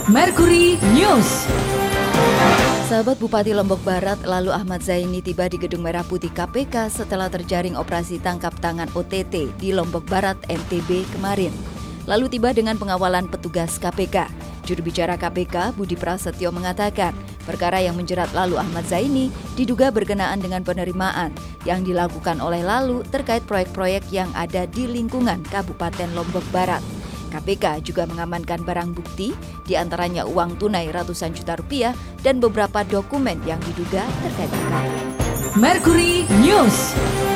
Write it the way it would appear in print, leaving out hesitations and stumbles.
Mercury News. Sahabat Bupati Lombok Barat lalu Ahmad Zaini tiba di Gedung Merah Putih KPK setelah terjaring operasi tangkap tangan OTT di Lombok Barat NTB kemarin. Lalu tiba dengan pengawalan petugas KPK. Juru bicara KPK Budi Prasetyo mengatakan, perkara yang menjerat lalu Ahmad Zaini diduga berkenaan dengan penerimaan yang dilakukan oleh lalu terkait proyek-proyek yang ada di lingkungan Kabupaten Lombok Barat. KPK juga mengamankan barang bukti, diantaranya uang tunai ratusan juta rupiah dan beberapa dokumen yang diduga terkait perkara. Mercury News.